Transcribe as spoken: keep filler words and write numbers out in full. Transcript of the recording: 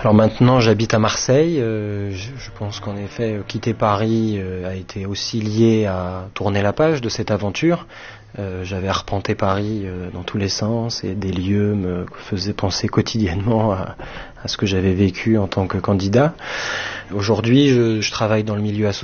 Alors maintenant, j'habite à Marseille. Euh, je, je pense qu'en effet, quitter Paris euh, a été aussi lié à tourner la page de cette aventure. Euh, j'avais arpenté Paris euh, dans tous les sens et des lieux me faisaient penser quotidiennement à, à ce que j'avais vécu en tant que candidat. Aujourd'hui, je, je travaille dans le milieu associatif.